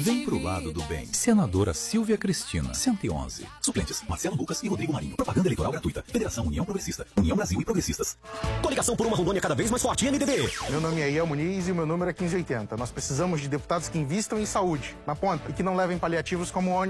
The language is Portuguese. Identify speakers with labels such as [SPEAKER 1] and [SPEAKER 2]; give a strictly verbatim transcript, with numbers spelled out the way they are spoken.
[SPEAKER 1] Vem pro lado do bem. Senadora Silvia Cristina, cento e onze. Suplentes, Marcelo Lucas e Rodrigo Marinho. Propaganda eleitoral gratuita. Federação União Progressista. União Brasil e Progressistas.
[SPEAKER 2] Coligação por uma Rondônia cada vez mais forte. M D B.
[SPEAKER 3] Meu nome é Ian Muniz e o meu número é quinze oitenta. Nós precisamos de deputados que invistam em saúde, na ponta, e que não levem paliativos como ônibus.